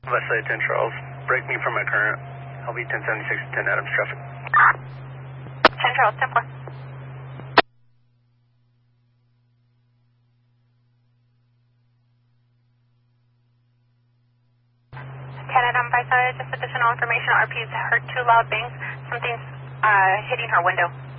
Westside 10 Charles, break me from my current. I'll be 1076 to 10 Adams traffic. 10 Charles, 10-4. 10 Adam, by side, just additional information. RP's heard two loud bangs. Something's hitting her window.